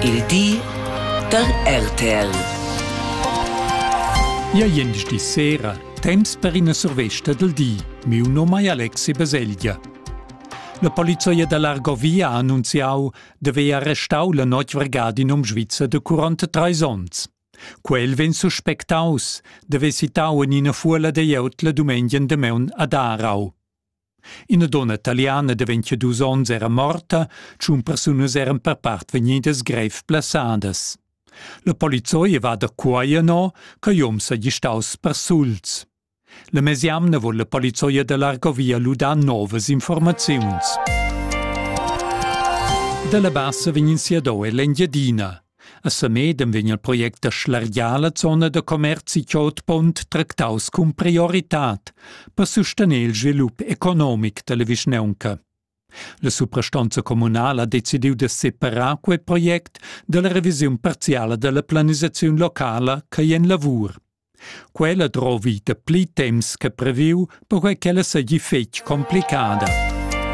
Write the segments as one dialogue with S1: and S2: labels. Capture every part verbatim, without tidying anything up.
S1: Il di der R T L.
S2: Ja jens di sera, temps per ina survesta del di. Miu nome è Alexi Baseglia. La polizia dell'Argovia ha annunziau deve arrestau la noche vergada in um Svizza de quarantatré ans. Quel ven suspectaus deve sitau in ina fuola de jeut la domenica de meun ad Aarau. Ina donna italiana de ventidue ans era morta, tschun personas eran per part venidas grev plaçadas. La polizia va da quaia no, che iom sa gistaus per sults. La mesiamna vol la polizia dell'Argovia lu da novas informaziuns. Dalla bassa vegnin sia do e l'Engiadina. A Samedem vegn il project da schlargiala zona de commerci chiot pont tractaus cum prioritat per sostenere il svilup economic della Vischnaunca. La suprastanza comunale ha decidiu de separar quel project dalla revisione parziale della planizzazione locale che è in lavur. Quella trovi de pli temps che previu per quel che la segi fetg complicada.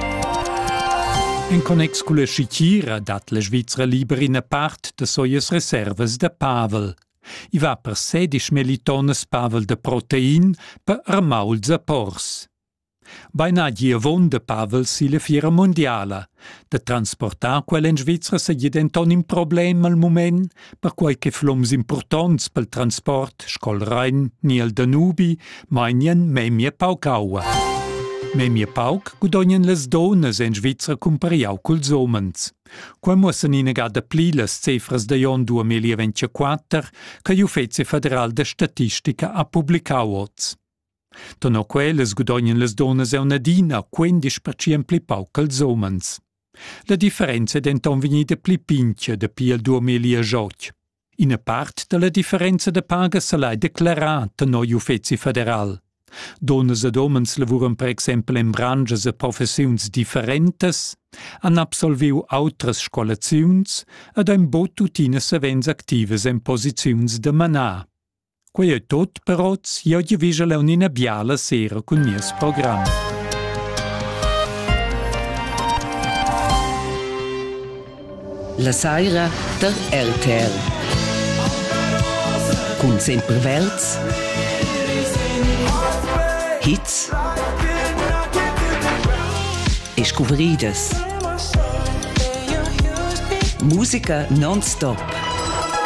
S2: In connex con la scicira dat la Svizzera libera in part de soies reservas de pavel. I va per sedici militones pavel de protein per armauls a pors. Beina giavon de pavel si la fiera mondiala. De transportar quel in Svizzera se gli denton un problem al moment, per quei che flums importants pel transport, scol Rhein, ni el Danubi, mainien memie paucaua. Memie pauc gudognen les donas in Svizzera compariau culs omens. Qua mussen inaga da pli les cifras de jon duemilaventiquattro che l'Ufficio Federal de Statistica ha publicau oz. Tono quelles gudognen les donas è una dina quindici per cento pli pauc als omens. La differenza è denton vegnida pli pincha da pi al duemiladiciotto. Ina part della differenza de paga se l'ha declarata no l'Ufficio Federal. Donas ed omens lavuran per exempel in branches e professiuns differentes, han absolviu autras scolaziuns ed han bot tutinas avens actives in posiziuns de manar. Quei è tot però, io gli visale un'ina biala sera con nies program.
S1: La saira der R T L. Cun sempre verz, hits e scuveridas. Musica non-stop.